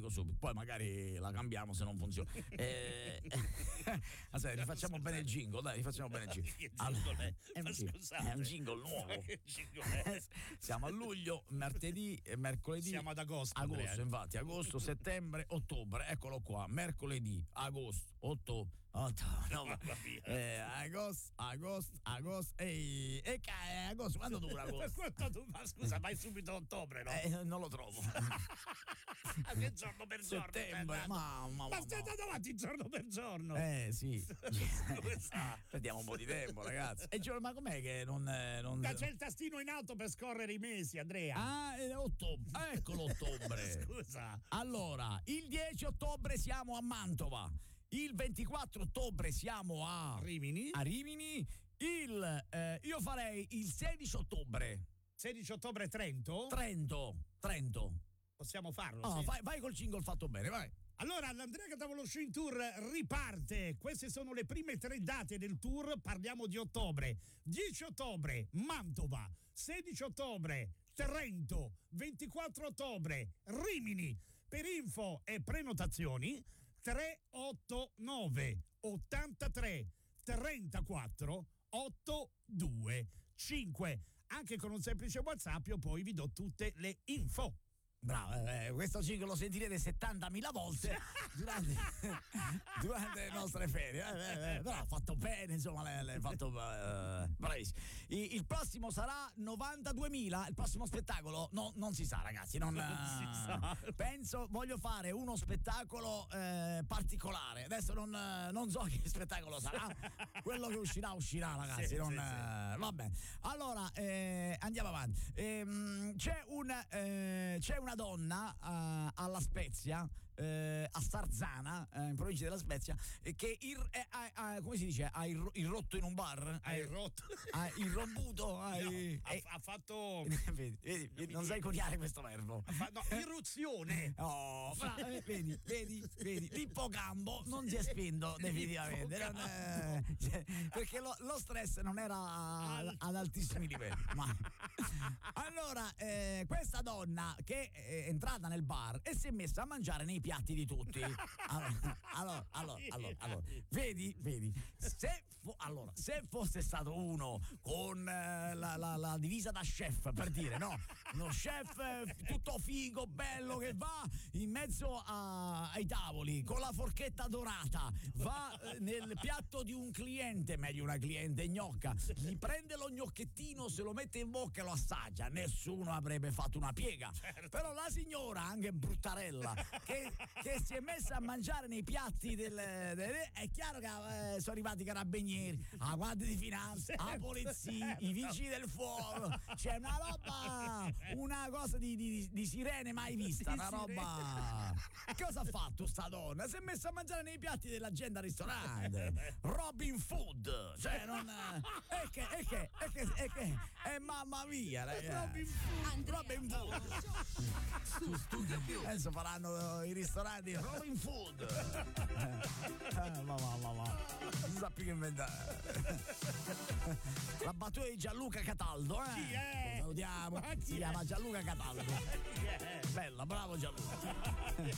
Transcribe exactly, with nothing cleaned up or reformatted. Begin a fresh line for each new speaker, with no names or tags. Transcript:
dico subito, poi magari la cambiamo se non funziona. Eh, aspetta, rifacciamo bene il jingle, dai, rifacciamo bene il jingle. Allora, è, è, un jingle, è un jingle nuovo. Siamo a luglio, martedì, mercoledì.
Siamo ad agosto.
Agosto,
Andrea.
infatti, agosto, settembre, ottobre, eccolo qua, mercoledì, agosto, ottobre. Otto, no, eh, agosto, agosto, agosto, ehi, e eh, agosto, quando dura agosto?
Ma scusa, vai subito a ottobre, no?
Eh, non lo trovo.
Che giorno per giorno?
Settembre, ma, ma,
ma stai andando avanti giorno per giorno.
Eh sì. Perdiamo un po' di tempo, ragazzi. E cioè, ma com'è che non, non...
Ma c'è il tastino in alto per scorrere i mesi, Andrea.
Ah, è ottobre. Eccolo ottobre.
Scusa.
Allora, il dieci ottobre siamo a Mantova. Il ventiquattro ottobre siamo a
Rimini.
A Rimini. Il eh, io farei il sedici ottobre.
sedici ottobre Trento?
Trento. Trento.
Possiamo farlo?
Oh,
sì.
vai, vai col jingle fatto bene, vai.
Allora, l'Andrea Catavolo Show Tour riparte. Queste sono le prime tre date del tour. Parliamo di ottobre. dieci ottobre Mantova, sedici ottobre Trento, ventiquattro ottobre Rimini. Per info e prenotazioni tre otto nove ottantatré trentaquattro ottantadue cinque. Anche con un semplice WhatsApp io poi vi do tutte le info.
Bravo, eh, questo jingle lo sentirete settantamila volte durante, durante le nostre ferie, eh, eh, però ha fatto bene, insomma, l'hai fatto eh, bravissimo. Il, il prossimo sarà novantaduemila, il prossimo spettacolo no, non si sa, ragazzi, non,
non si sa.
Penso, voglio fare uno spettacolo eh, particolare, adesso non, non so che spettacolo sarà, quello che uscirà uscirà, ragazzi,
sì,
non,
sì, sì.
Eh, vabbè, allora eh, andiamo avanti. Ehm, c'è un eh, c'è una una donna uh, alla Spezia, uh, a Sarzana, uh, in provincia della Spezia, eh, che ir, eh, ha, ha, come si dice, ha ir, irrotto in un bar,
ha irrotto,
ha irrombuto, ha,
no,
eh,
ha, ha fatto
vedi, vedi, vedi, non sai coniare questo verbo,
no, irruzione.
Oh, fra, eh, vedi, vedi, vedi, l'ippocampo non si è spento definitivamente, non, eh, cioè, perché lo, lo stress non era ad, ad altissimi livelli. Ma allora eh, questa donna che è entrata nel bar e si è messa a mangiare nei piatti di tutti. Allora, allora, allora, allora, allora vedi, vedi, se fo- allora, se fosse stato uno con eh, la, la, la divisa da chef, per dire, no, uno chef eh, tutto figo, bello, che va in mezzo a, ai tavoli con la forchetta dorata, va eh, nel piatto di un cliente, meglio una cliente gnocca, gli prende lo gnocchettino, se lo mette in bocca e lo assaggia, nessuno avrebbe fatto una piega. Certo. Però la signora, anche bruttarella, che, che si è messa a mangiare nei piatti del, del è chiaro che eh, sono arrivati i carabinieri, la guardia di finanza, la polizia, i vigili del fuoco, c'è una roba, una cosa di, di, di sirene mai vista, una roba. Cosa ha fatto sta donna? Si è messa a mangiare nei piatti della gente al ristorante, Robin Food, cioè non è che è che è che è che è mamma mia,
Robin Food,
Robin Food.
Su Studio Più.
Adesso faranno i ristoranti Robin Food. Eh, ma ma ma ma non sa più che inventare. La battuta di Gianluca Cataldo, eh?
Chi è?
Lo salutiamo. Si chiama Gianluca Cataldo.
Chi è?
Bella, bravo Gianluca.